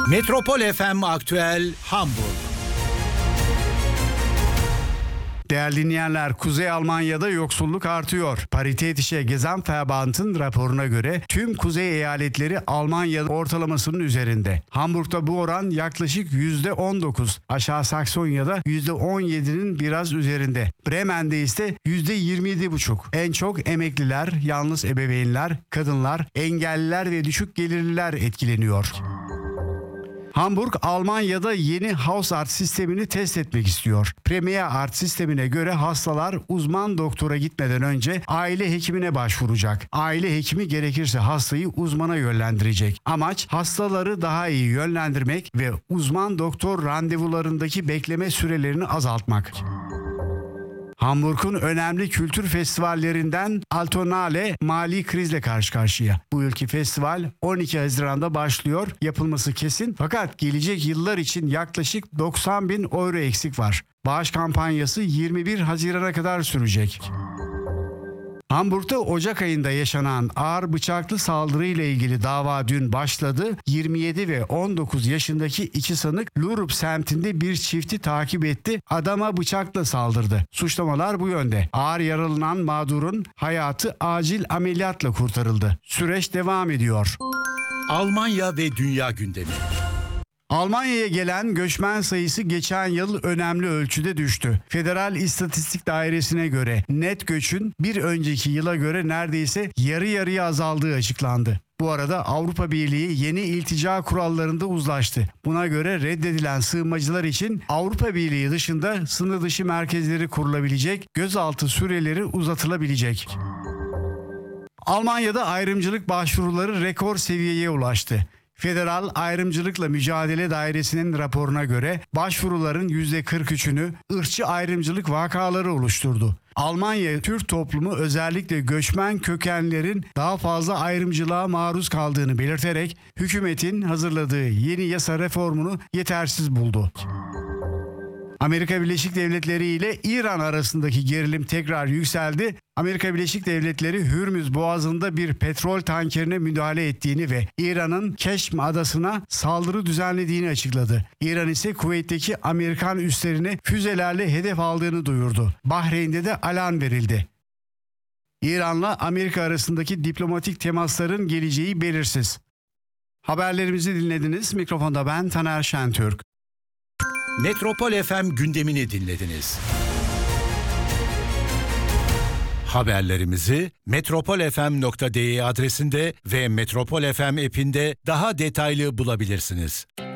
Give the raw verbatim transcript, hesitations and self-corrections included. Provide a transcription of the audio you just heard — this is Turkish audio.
Metropol F M Aktüel Hamburg. Değerli dinleyenler, Kuzey Almanya'da yoksulluk artıyor. Paritätische Gesamtverband'ın raporuna göre tüm kuzey eyaletleri Almanya ortalamasının üzerinde. Hamburg'da bu oran yaklaşık yüzde on dokuz, Aşağı Saksonya'da yüzde on yedinin biraz üzerinde. Bremen'de ise yüzde yirmi yedi buçuk. En çok emekliler, yalnız ebeveynler, kadınlar, engelliler ve düşük gelirliler etkileniyor. Hamburg, Almanya'da yeni Hausarzt sistemini test etmek istiyor. Premier Art sistemine göre hastalar uzman doktora gitmeden önce aile hekimine başvuracak. Aile hekimi gerekirse hastayı uzmana yönlendirecek. Amaç hastaları daha iyi yönlendirmek ve uzman doktor randevularındaki bekleme sürelerini azaltmak. Hamburg'un önemli kültür festivallerinden Altonale mali krizle karşı karşıya. Bu yılki festival on iki Haziran'da başlıyor. Yapılması kesin, fakat gelecek yıllar için yaklaşık doksan bin euro eksik var. Bağış kampanyası yirmi bir Haziran'a kadar sürecek. Hamburg'da Ocak ayında yaşanan ağır bıçaklı saldırı ile ilgili dava dün başladı. yirmi yedi ve on dokuz yaşındaki iki sanık Lurup semtinde bir çifti takip etti. Adama bıçakla saldırdı. Suçlamalar bu yönde. Ağır yaralanan mağdurun hayatı acil ameliyatla kurtarıldı. Süreç devam ediyor. Almanya ve dünya gündemi. Almanya'ya gelen göçmen sayısı geçen yıl önemli ölçüde düştü. Federal İstatistik Dairesi'ne göre net göçün bir önceki yıla göre neredeyse yarı yarıya azaldığı açıklandı. Bu arada Avrupa Birliği yeni iltica kurallarında uzlaştı. Buna göre reddedilen sığınmacılar için Avrupa Birliği dışında sınır dışı merkezleri kurulabilecek, gözaltı süreleri uzatılabilecek. Almanya'da ayrımcılık başvuruları rekor seviyeye ulaştı. Federal Ayrımcılıkla Mücadele Dairesi'nin raporuna göre başvuruların yüzde kırk üçünü ırkçı ayrımcılık vakaları oluşturdu. Almanya Türk toplumu özellikle göçmen kökenlerin daha fazla ayrımcılığa maruz kaldığını belirterek hükümetin hazırladığı yeni yasa reformunu yetersiz buldu. Amerika Birleşik Devletleri ile İran arasındaki gerilim tekrar yükseldi. Amerika Birleşik Devletleri Hürmüz Boğazı'nda bir petrol tankerine müdahale ettiğini ve İran'ın Keşm adasına saldırı düzenlediğini açıkladı. İran ise Kuveyt'teki Amerikan üslerini füzelerle hedef aldığını duyurdu. Bahreyn'de de alarm verildi. İran'la Amerika arasındaki diplomatik temasların geleceği belirsiz. Haberlerimizi dinlediniz. Mikrofonda ben Taner Şentürk. Metropol F M gündemini dinlediniz. Haberlerimizi metropol f m nokta d e adresinde ve Metropol F M app'inde daha detaylı bulabilirsiniz.